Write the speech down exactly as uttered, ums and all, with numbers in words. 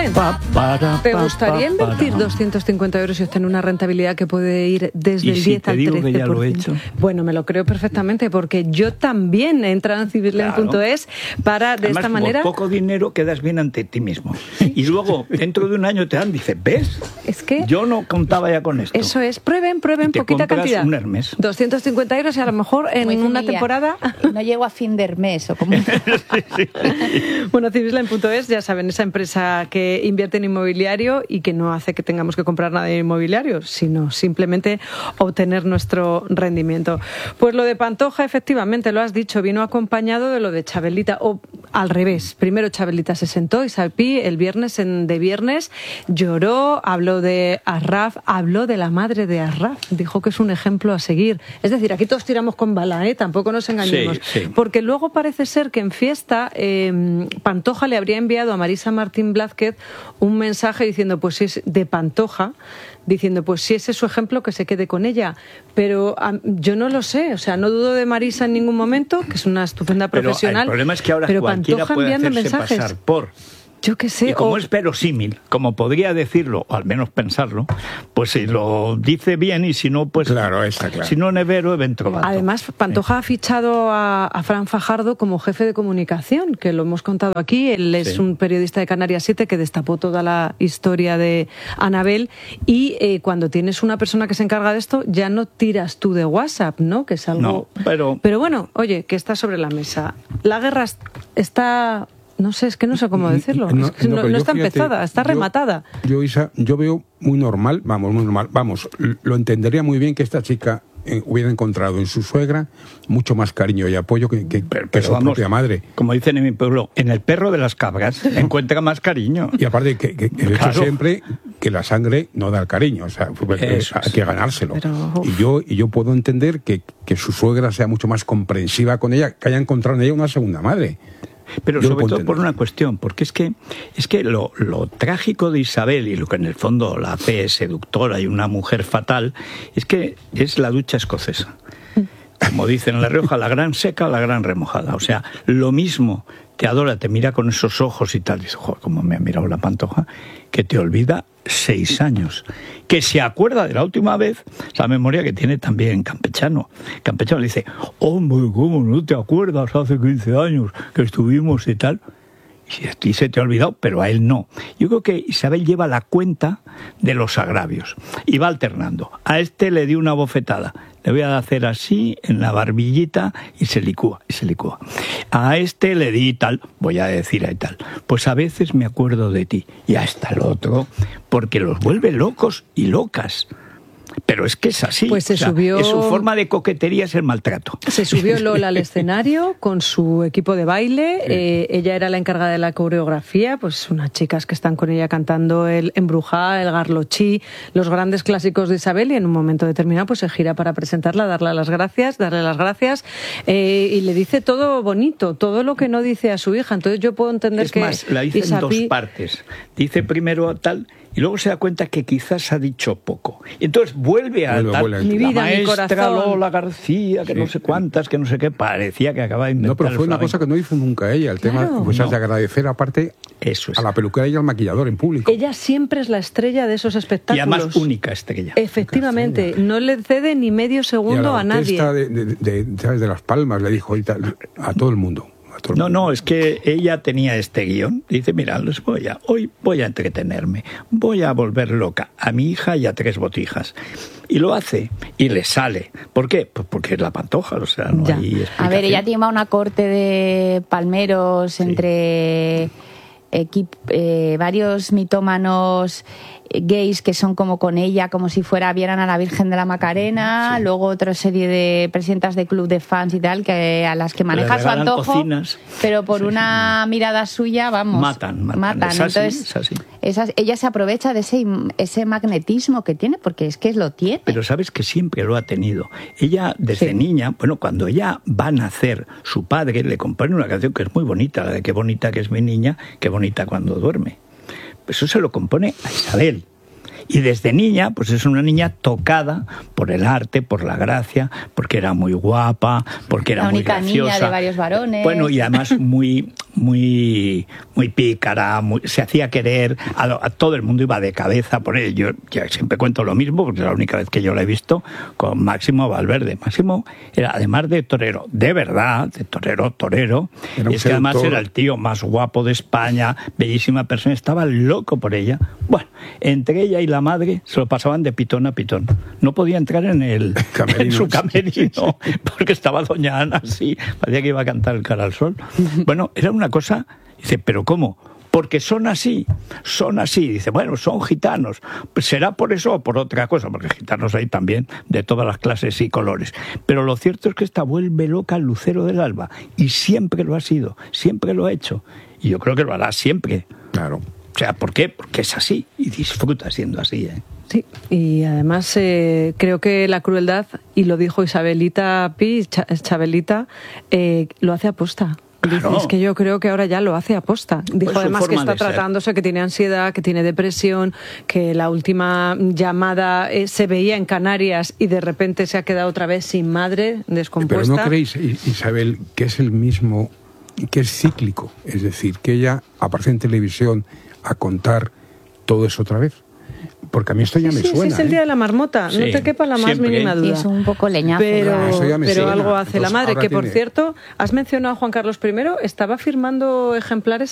Ciberslen, ¿te gustaría invertir doscientos cincuenta euros y obtener una rentabilidad que puede ir desde el diez al trece por ciento? Que ya lo he hecho. Bueno, me lo creo perfectamente, porque yo también he entrado en ciberslen punto es claro. para, de Además, esta manera... por poco dinero quedas bien ante ti mismo. Y luego, dentro de un año te dan, dices, ¿ves? Es que... Yo no contaba ya con esto. Eso es, prueben, prueben, y te poquita cantidad. Un Hermes. doscientos cincuenta euros y a lo mejor en Muy una familiar. temporada... No llego a fin de mes o como... sí, sí. Bueno, ciberslen punto es, ya saben, esa empresa que invierte en inmobiliario y que no hace que tengamos que comprar nada de inmobiliario, sino simplemente obtener nuestro rendimiento. Pues lo de Pantoja, efectivamente, lo has dicho, vino acompañado de lo de Chabelita, o al revés. Primero Chabelita se sentó, Isabel Pi, el viernes en de viernes, lloró, habló de Arraf, habló de la madre de Arraf, dijo que es un ejemplo a seguir. Es decir, aquí todos tiramos con bala, ¿eh? Tampoco nos engañemos. Sí, sí. Porque luego parece ser que en fiesta eh, Pantoja le habría enviado a Marisa Martín Blázquez un mensaje diciendo, pues si es de Pantoja, diciendo, pues si ese es su ejemplo, que se quede con ella. Pero um, yo no lo sé, o sea, no dudo de Marisa en ningún momento, que es una estupenda Pero profesional. el problema es que ahora pero cualquiera Pantoja puede enviando hacerse mensajes. pasar por... Yo qué sé. Y como o... es verosímil, como podría decirlo, o al menos pensarlo, pues si lo dice bien y si no, pues... Claro, está claro. Si no nevero, evento trovato. Además, Pantoja sí. ha fichado a, a Fran Fajardo como jefe de comunicación, que lo hemos contado aquí. Él es sí. un periodista de Canarias siete que destapó toda la historia de Anabel. Y eh, cuando tienes una persona que se encarga de esto, ya no tiras tú de WhatsApp, ¿no? Que es algo... No, pero... Pero bueno, oye, que está sobre la mesa. La guerra está... No sé, es que no sé cómo decirlo. No, es que no, no, no yo, está fíjate, empezada, está yo, rematada. Yo, Isa, yo veo muy normal, vamos, muy normal, vamos, lo entendería muy bien que esta chica eh, hubiera encontrado en su suegra mucho más cariño y apoyo que, que, pero, que pero su vamos, propia madre. Como dicen en mi pueblo, en el perro de las cabras encuentra más cariño. Y aparte, que, que, que he claro. dicho siempre que la sangre no da el cariño, o sea, Eso hay es. que ganárselo. Pero... Y yo y yo puedo entender que, que su suegra sea mucho más comprensiva con ella, que haya encontrado en ella una segunda madre. Pero Yo sobre todo entender. por una cuestión, porque es que es que lo, lo trágico de Isabel y lo que en el fondo la hace seductora y una mujer fatal es que es la ducha escocesa. Como dicen en La Rioja, la gran seca, la gran remojada. O sea, lo mismo te adora, te mira con esos ojos y tal, y dice, joder, cómo me ha mirado la Pantoja, que te olvida seis años. Que se acuerda de la última vez, la memoria que tiene también campechano. Campechano le dice, hombre, ¿cómo no te acuerdas hace quince años que estuvimos y tal? Y a ti se te ha olvidado, pero a él no. Yo creo que Isabel lleva la cuenta de los agravios y va alternando. A este le dio una bofetada, le voy a hacer así en la barbillita y se licúa, y se licúa. A este le di tal, voy a decir ahí tal. Pues a veces me acuerdo de ti. Y hasta el otro, porque los vuelve locos y locas. Pero es que es así. Pues se o sea, subió... es su forma de coquetería, es el maltrato. Se subió Lola al escenario con su equipo de baile. Sí. Eh, ella era la encargada de la coreografía. Pues unas chicas que están con ella cantando el Embrujá, el Garlochí, los grandes clásicos de Isabel. Y en un momento determinado pues se gira para presentarla, darle las gracias, darle las gracias. Eh, y le dice todo bonito, todo lo que no dice a su hija. Entonces yo puedo entender es que... Es más, la dice Isabel... en dos partes. Dice primero tal... Y luego se da cuenta que quizás ha dicho poco. Y entonces vuelve a vuelve, tal, vuelve. Mi vida, la maestra mi corazón. Lola García, que sí, no sé cuántas, que no sé qué, parecía que acaba de inventar. No, pero fue una cosa que no hizo nunca ella. El claro. tema pues, no. es de agradecer aparte Eso es. a la peluquera y al maquillador en público. Ella siempre es la estrella de esos espectáculos. Y además única estrella. Efectivamente, estrella. No le cede ni medio segundo y a, la a nadie. De, de, de, de, de Las Palmas le dijo y tal, a todo el mundo. No, no, es que ella tenía este guión. Dice, mira, les voy a, hoy voy a entretenerme, voy a volver loca a mi hija y a tres botijas. Y lo hace, y le sale. ¿Por qué? Pues porque es la Pantoja, o sea, no ya. hay explicación. A ver, ella tiene una corte de palmeros sí. entre equip, eh, varios mitómanos gays que son como con ella, como si fuera vieran a la Virgen de la Macarena, sí. Luego otra serie de presidentas de club de fans y tal, que a las que maneja su antojo, cocinas. Pero por sí, una sí. mirada suya, vamos, matan, matan. matan. Es así, Entonces, es así. Esas, ella se aprovecha de ese, ese magnetismo que tiene, porque es que lo tiene. Pero sabes que siempre lo ha tenido. Ella, desde sí. niña, bueno, cuando ella va a nacer, su padre le compone una canción que es muy bonita, la de qué bonita que es mi niña, qué bonita cuando duerme. Eso se lo compone a Isabel. Y desde niña, pues es una niña tocada por el arte, por la gracia, porque era muy guapa, porque era la muy única graciosa. Niña de varios varones. Bueno, y además muy, muy, muy pícara, muy, se hacía querer, a, a todo el mundo iba de cabeza por él. Yo, yo siempre cuento lo mismo, porque es la única vez que yo lo he visto, con Máximo Valverde. Máximo era, además de torero, de verdad, de torero, torero, es que además era el tío más guapo de España, bellísima persona, estaba loco por ella. Bueno, entre ella y la madre se lo pasaban de pitón a pitón. No podía entrar en, el, camerino, en su camerino, porque estaba doña Ana así, parecía que iba a cantar el cara al sol. Bueno, era una cosa, dice, ¿pero cómo? Porque son así, son así. Dice, bueno, son gitanos. Pues será por eso o por otra cosa, porque gitanos hay también de todas las clases y colores. Pero lo cierto es que esta vuelve loca al lucero del alba. Y siempre lo ha sido, siempre lo ha hecho. Y yo creo que lo hará siempre. Claro. O sea, ¿por qué? Porque es así y disfruta siendo así, ¿eh? Sí, y además eh, creo que la crueldad, y lo dijo Isabelita Pi, Ch- Chabelita, eh, lo hace aposta. Claro. Dice, es que yo creo que ahora ya lo hace aposta. Dijo Pues además que está de ser. tratándose, que tiene ansiedad, que tiene depresión, que la última llamada eh, se veía en Canarias y de repente se ha quedado otra vez sin madre, descompuesta. Pero ¿no creéis, Isabel, que es el mismo, que es cíclico? Es decir, que ella aparece en televisión a contar todo eso otra vez. Porque a mí esto ya sí, me sí, suena. Sí, es el ¿eh? día de la marmota, Sí, no te quepa la más siempre. mínima duda. Sí, es un poco leñazo. Pero, Eso ya me pero suena. algo hace la Entonces, madre, ahora que por tiene- cierto, has mencionado a Juan Carlos primero, estaba firmando ejemplares